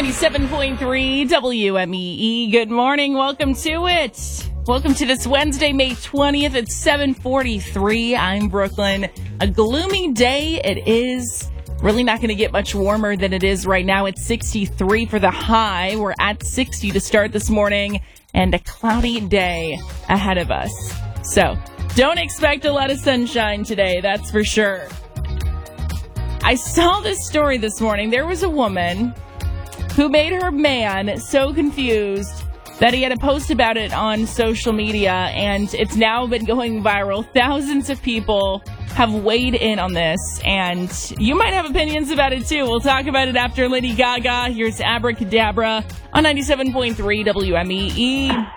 97.3 WMEE. Good morning. Welcome to it. Welcome to this Wednesday, May 20th at 7:43. I'm Brooklyn. A gloomy day it is. Really not going to get much warmer than it is right now. It's 63 for the high. We're at 60 to start this morning and a cloudy day ahead of us. So don't expect a lot of sunshine today, that's for sure. I saw this story this morning. There was a woman who made her man so confused that he had a post about it on social media, and it's now been going viral. Thousands of people have weighed in on this, and you might have opinions about it too. We'll talk about it after Lady Gaga. Here's Abracadabra on 97.3 WMEE.